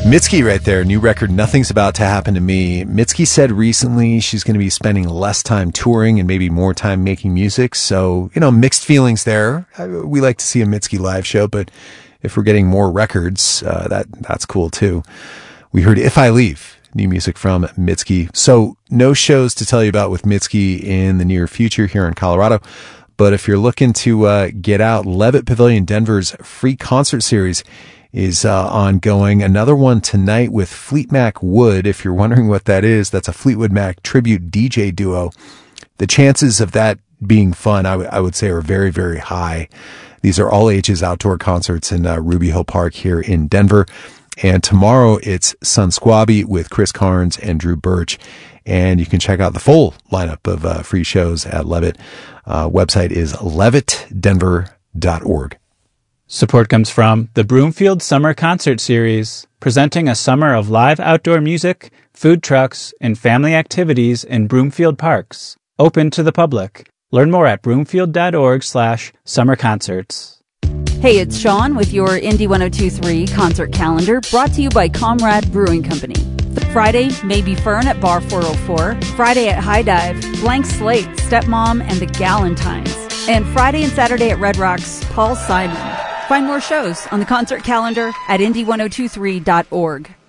Mitski right there, new record, Nothing's About to Happen to Me. Mitski said recently she's going to be spending less time touring and maybe more time making music. So, mixed feelings there. We like to see a Mitski live show, but if we're getting more records, that's cool too. We heard If I Leave, new music from Mitski. So no shows to tell you about with Mitski in the near future here in Colorado. But if you're looking to get out, Levitt Pavilion Denver's free concert series is ongoing. Another one tonight with Fleet Mac Wood. If you're wondering what that is, that's a Fleetwood Mac tribute DJ duo. The chances of that being fun, I would say, are very, very high. These are all ages outdoor concerts in Ruby Hill Park here in Denver. And tomorrow it's Sun Squabby with Chris Carnes and Drew Birch. And you can check out the full lineup of free shows at Levitt. Website is levittdenver.org. Support comes from the Broomfield Summer Concert Series, presenting a summer of live outdoor music, food trucks, and family activities in Broomfield parks. Open to the public. Learn more at broomfield.org/summerconcerts. Hey, it's Sean with your Indie 102.3 concert calendar, brought to you by Comrade Brewing Company. Friday, Maybe Fern at Bar 404. Friday at High Dive, Blank Slate, Stepmom, and the Galentines. And Friday and Saturday at Red Rocks, Paul Simon. Find more shows on the concert calendar at indie1023.org.